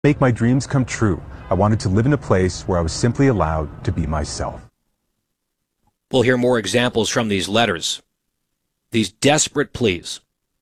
Make my dreams come true. I wanted to live in a place where I was simply allowed to be myself. We'll hear more examples from these letters, these desperate pleas.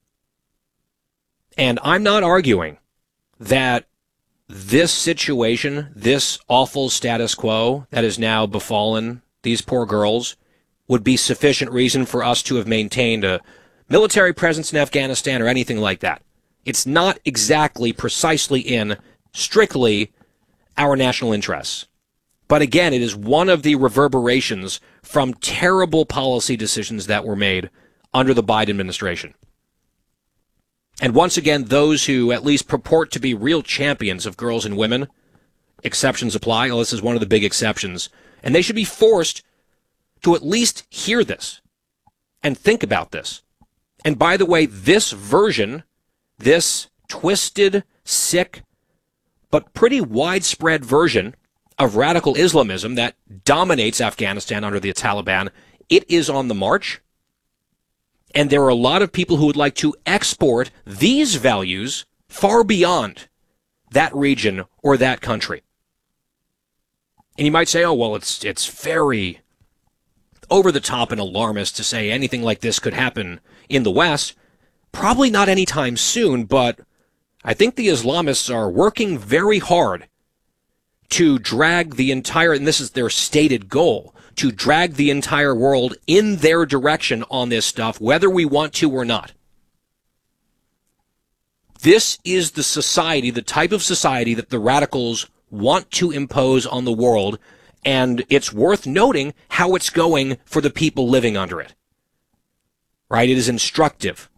And I'm not arguing that this situation, this awful status quo that has now befallen these poor girls, would be sufficient reason for us to have maintained a military presence in Afghanistan or anything like that. It's not exactly precisely in strictly our national interests. But again, it is one of the reverberations from terrible policy decisions that were made under the Biden administration. And once again, those who at least purport to be real champions of girls and women, exceptions apply. Well, this is one of the big exceptions. And they should be forced to at least hear this and think about this. And by the way, this version, this twisted, sick, but pretty widespread version of radical Islamism that dominates Afghanistan under the Taliban, it is on the march. And there are a lot of people who would like to export these values far beyond that region or that country. And you might say, oh, well, it's very over the top and alarmist to say anything like this could happen in the West. Probably not anytime soon, but I think the Islamists are working very hard to drag the entire, and this is their stated goal, to drag the entire world in their direction on this stuff, whether we want to or not. This is the society, the type of society that the radicals want to impose on the world, and it's worth noting how it's going for the people living under it. Right? It is instructive.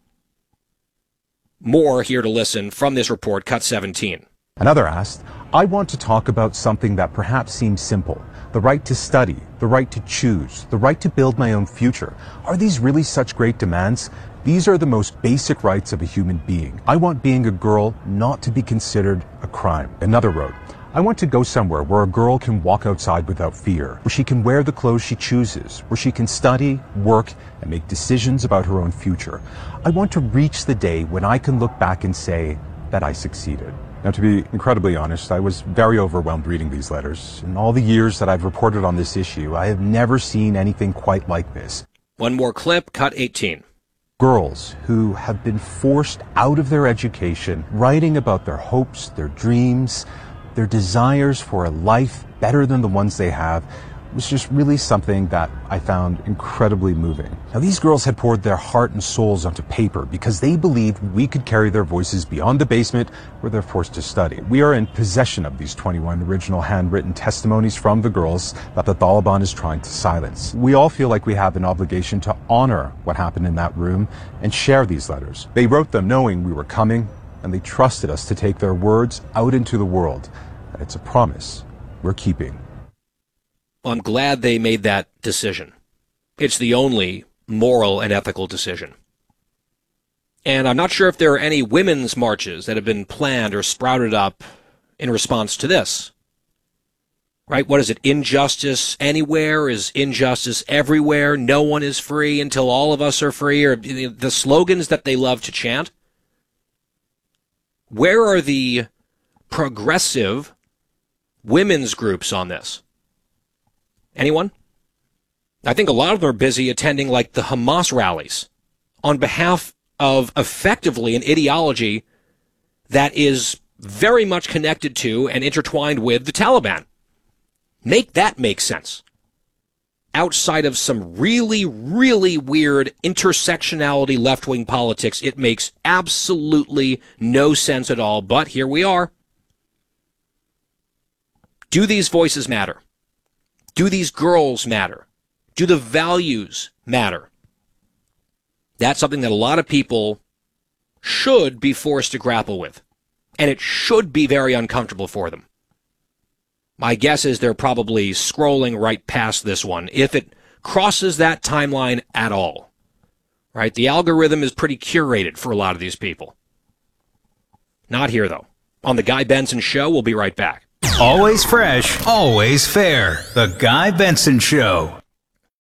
More here to listen from this report, Cut 17. Another asked, I want to talk about something that perhaps seems simple. The right to study, the right to choose, the right to build my own future. Are these really such great demands? These are the most basic rights of a human being. I want being a girl not to be considered a crime. Another wrote, I want to go somewhere where a girl can walk outside without fear, where she can wear the clothes she chooses, where she can study, work, and make decisions about her own future. I want to reach the day when I can look back and say that I succeeded. Now, to be incredibly honest, I was very overwhelmed reading these letters. In all the years that I've reported on this issue, I have never seen anything quite like this. One more clip, Cut 18. Girls who have been forced out of their education, writing about their hopes, their dreams, their desires for a life better than the ones they have, was just really something that I found incredibly moving. Now, these girls had poured their heart and souls onto paper because they believed we could carry their voices beyond the basement where they're forced to study. We are in possession of these 21 original handwritten testimonies from the girls that the Taliban is trying to silence. We all feel like we have an obligation to honor what happened in that room and share these letters. They wrote them knowing we were coming, and they trusted us to take their words out into the world. And it's a promise we're keeping. Well, I'm glad they made that decision. It's the only moral and ethical decision. And I'm not sure if there are any women's marches that have been planned or sprouted up in response to this. Right? What is it? Injustice anywhere is injustice everywhere. No one is free until all of us are free, or the slogans that they love to chant. Where are the progressive women's groups on this? Anyone? I think a lot of them are busy attending like the Hamas rallies on behalf of effectively an ideology that is very much connected to and intertwined with the Taliban. Make that make sense. Outside of some really, really weird intersectionality left-wing politics, it makes absolutely no sense at all, but here we are. Do these voices matter? Do these girls matter? Do the values matter? That's something that a lot of people should be forced to grapple with. And it should be very uncomfortable for them. My guess is they're probably scrolling right past this one, if it crosses that timeline at all. Right? The algorithm is pretty curated for a lot of these people. Not here, though. On The Guy Benson Show, we'll be right back. Always fresh, always fair. The Guy Benson Show.